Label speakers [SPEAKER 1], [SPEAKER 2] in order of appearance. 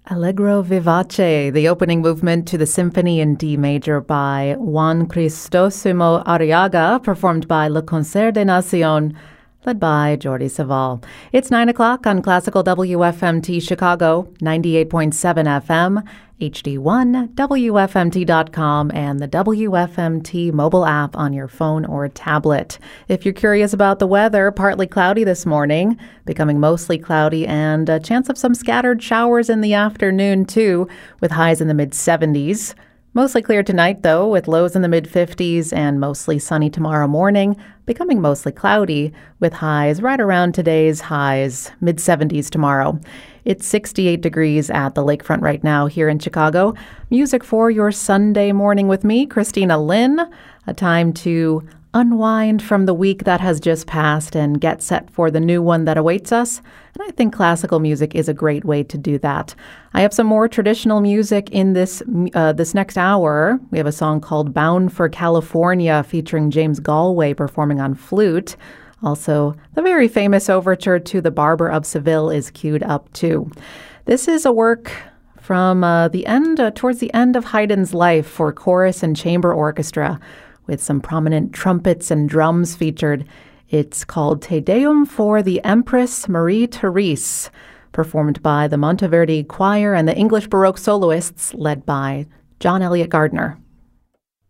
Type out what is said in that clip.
[SPEAKER 1] Allegro Vivace, the opening movement to the Symphony in D major by Juan Cristosimo Arriaga, performed by Le Concert des Nations, led by Jordi Savall. It's 9 o'clock on Classical WFMT Chicago, 98.7 FM, HD1, WFMT.com, and the WFMT mobile app on your phone or tablet. If you're curious about the weather, partly cloudy this morning, becoming mostly cloudy, and a chance of some scattered showers in the afternoon, too, with highs in the mid-70s. Mostly clear tonight, though, with lows in the mid-50s and mostly sunny tomorrow morning, becoming mostly cloudy with highs right around today's highs, mid-70s tomorrow. It's 68 degrees at the lakefront right now here in Chicago. Music for your Sunday morning with me, Christina Lynn. A time to unwind from the week that has just passed and get set for the new one that awaits us. And I think classical music is a great way to do that. I have some more traditional music in this next hour. We have a song called Bound for California featuring James Galway performing on flute. Also, the very famous overture to The Barber of Seville is queued up too. This is a work from towards the end of Haydn's life for chorus and chamber orchestra, with some prominent trumpets and drums featured. It's called Te Deum for the Empress Marie Therese, performed by the Monteverdi Choir and the English Baroque soloists led by John Elliott Gardner.